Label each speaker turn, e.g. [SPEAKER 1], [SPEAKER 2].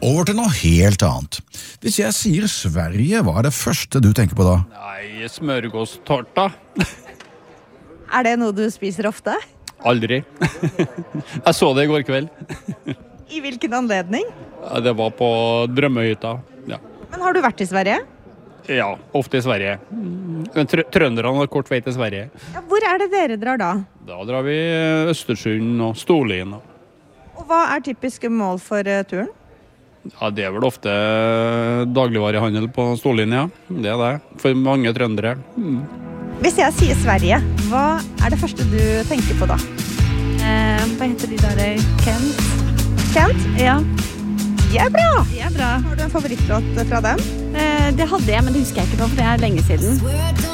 [SPEAKER 1] Over til noe helt annet. Hvis jeg sier Sverige, hva det første du tenker på da?
[SPEAKER 2] Nei, smørgåstårta.
[SPEAKER 3] Det noe du spiser ofte?
[SPEAKER 2] Aldri. Jeg så det i går kveld.
[SPEAKER 3] I hvilken anledning?
[SPEAKER 2] Ja, det var på Drømmehytta. Ja.
[SPEAKER 3] Men har du vært i Sverige?
[SPEAKER 2] Ja, ofte i Sverige. Men trønderne har kort vei til Sverige.
[SPEAKER 3] Ja, hvor det dere drar da?
[SPEAKER 2] Da drar vi Østersund og Storlien.
[SPEAKER 3] Og hva typiske mål for turen?
[SPEAKER 2] Ja, det vel ofte dagligvarehandel på Storlien, ja. Det det, for mange trøndere.
[SPEAKER 3] Hvis jeg sier Sverige, hva det første du tenker på da?
[SPEAKER 4] Hva heter de der? Kent?
[SPEAKER 3] Kent?
[SPEAKER 4] Ja.
[SPEAKER 3] De bra!
[SPEAKER 4] De bra.
[SPEAKER 3] Har du en favorittlåt fra dem?
[SPEAKER 4] Det hadde jeg, men det husker jeg ikke på, for det lenge siden.